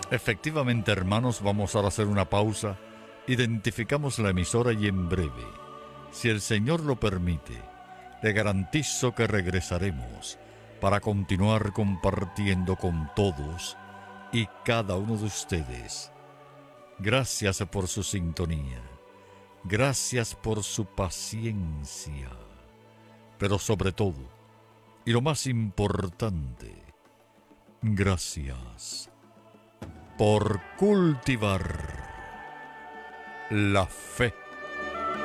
Efectivamente, hermanos, vamos ahora a hacer una pausa. Identificamos la emisora y en breve, si el Señor lo permite, le garantizo que regresaremos para continuar compartiendo con todos y cada uno de ustedes. Gracias por su sintonía. Gracias por su paciencia. Pero sobre todo, y lo más importante, gracias por cultivar la fe.